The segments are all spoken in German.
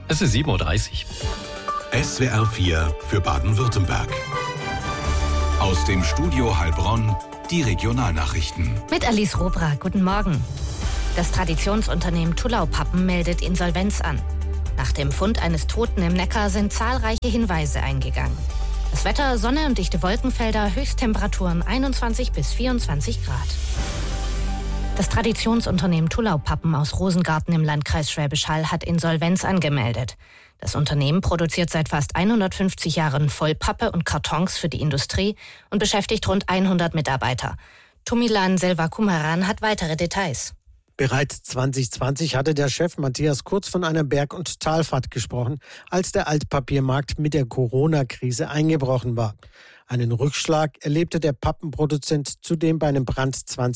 Es ist 7:30 Uhr. SWR 4 für Baden-Württemberg. Aus dem Studio Heilbronn die Regionalnachrichten. Mit Alice Robra, guten Morgen. Das Traditionsunternehmen Tullau Pappen meldet Insolvenz an. Nach dem Fund eines Toten im Neckar sind zahlreiche Hinweise eingegangen. Das Wetter, Sonne und dichte Wolkenfelder, Höchsttemperaturen 21 bis 24 Grad. Das Traditionsunternehmen Tullau Pappen aus Rosengarten im Landkreis Schwäbisch Hall hat Insolvenz angemeldet. Das Unternehmen produziert seit fast 150 Jahren Vollpappe und Kartons für die Industrie und beschäftigt rund 100 Mitarbeiter. Tumilan Selvakumaran hat weitere Details. Bereits 2020 hatte der Chef Matthias Kurz von einer Berg- und Talfahrt gesprochen, als der Altpapiermarkt mit der Corona-Krise eingebrochen war. Einen Rückschlag erlebte der Pappenproduzent zudem bei einem Brand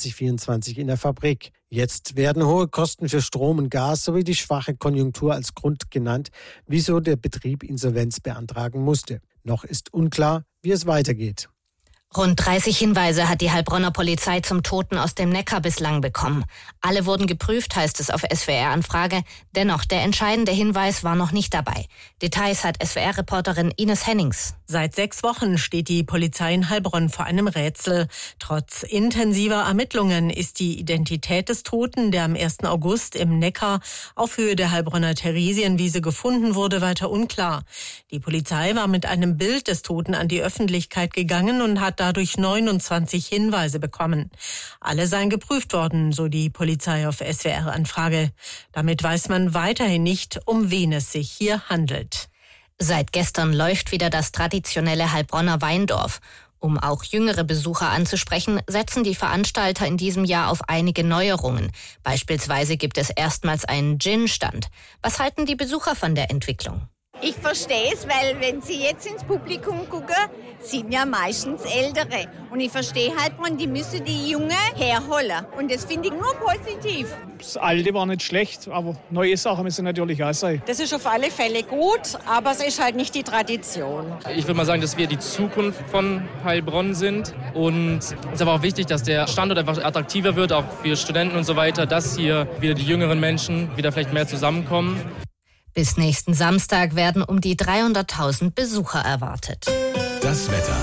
2024 in der Fabrik. Jetzt werden hohe Kosten für Strom und Gas sowie die schwache Konjunktur als Grund genannt, wieso der Betrieb Insolvenz beantragen musste. Noch ist unklar, wie es weitergeht. Rund 30 Hinweise hat die Heilbronner Polizei zum Toten aus dem Neckar bislang bekommen. Alle wurden geprüft, heißt es auf SWR-Anfrage. Dennoch, der entscheidende Hinweis war noch nicht dabei. Details hat SWR-Reporterin Ines Hennings. Seit 6 Wochen steht die Polizei in Heilbronn vor einem Rätsel. Trotz intensiver Ermittlungen ist die Identität des Toten, der am 1. August im Neckar auf Höhe der Heilbronner Theresienwiese gefunden wurde, weiter unklar. Die Polizei war mit einem Bild des Toten an die Öffentlichkeit gegangen und hat dadurch 29 Hinweise bekommen. Alle seien geprüft worden, so die Polizei auf SWR-Anfrage. Damit weiß man weiterhin nicht, um wen es sich hier handelt. Seit gestern läuft wieder das traditionelle Heilbronner Weindorf. Um auch jüngere Besucher anzusprechen, setzen die Veranstalter in diesem Jahr auf einige Neuerungen. Beispielsweise gibt es erstmals einen Gin-Stand. Was halten die Besucher von der Entwicklung? Ich verstehe es, weil wenn Sie jetzt ins Publikum gucken, sind ja meistens Ältere. Und ich verstehe halt, die müssen die Jungen herholen. Und das finde ich nur positiv. Das Alte war nicht schlecht, aber neue Sachen müssen natürlich auch sein. Das ist auf alle Fälle gut, aber es ist halt nicht die Tradition. Ich würde mal sagen, dass wir die Zukunft von Heilbronn sind. Und es ist aber auch wichtig, dass der Standort einfach attraktiver wird, auch für Studenten und so weiter, dass hier wieder die jüngeren Menschen wieder vielleicht mehr zusammenkommen. Bis nächsten Samstag werden um die 300.000 Besucher erwartet. Das Wetter.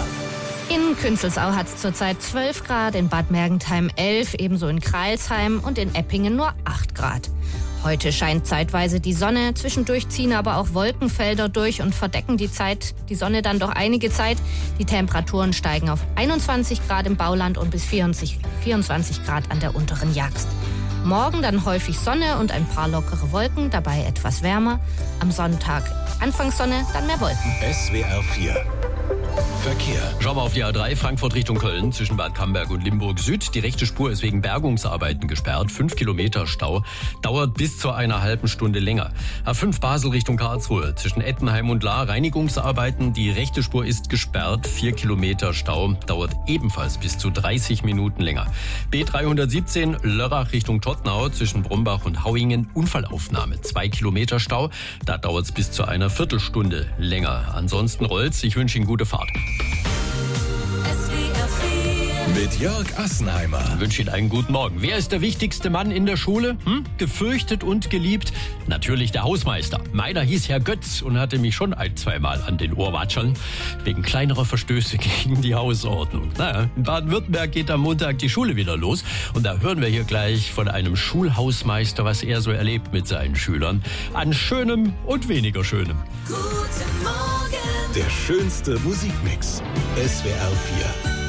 In Künzelsau hat es zurzeit 12 Grad, in Bad Mergentheim 11, ebenso in Crailsheim und in Eppingen nur 8 Grad. Heute scheint zeitweise die Sonne, zwischendurch ziehen aber auch Wolkenfelder durch und verdecken die Sonne dann doch einige Zeit. Die Temperaturen steigen auf 21 Grad im Bauland und bis 24 Grad an der unteren Jagst. Morgen dann häufig Sonne und ein paar lockere Wolken, dabei etwas wärmer. Am Sonntag anfangs Sonne, dann mehr Wolken. SWR 4 Verkehr. Schauen wir auf die A3 Frankfurt Richtung Köln zwischen Bad Camberg und Limburg Süd. Die rechte Spur ist wegen Bergungsarbeiten gesperrt. 5 Kilometer Stau. Dauert bis zu einer halben Stunde länger. A5 Basel Richtung Karlsruhe zwischen Ettenheim und Lahr. Reinigungsarbeiten. Die rechte Spur ist gesperrt. 4 Kilometer Stau. Dauert ebenfalls bis zu 30 Minuten länger. B317 Lörrach Richtung Todtnau zwischen Brombach und Hauingen. Unfallaufnahme. 2 Kilometer Stau. Da dauert es bis zu einer Viertelstunde länger. Ansonsten rollt's. Ich wünsche Ihnen gute Fahrt. Mit Jörg Assenheimer. Ich wünsche Ihnen einen guten Morgen. Wer ist der wichtigste Mann in der Schule? Gefürchtet und geliebt? Natürlich der Hausmeister. Meiner hieß Herr Götz und hatte mich schon 1-2 Mal an den Ohrwatscheln wegen kleinerer Verstöße gegen die Hausordnung. Naja, in Baden-Württemberg geht am Montag die Schule wieder los. Und da hören wir hier gleich von einem Schulhausmeister, was er so erlebt mit seinen Schülern. An Schönem und weniger Schönem. Guten Morgen. Der schönste Musikmix. SWR 4.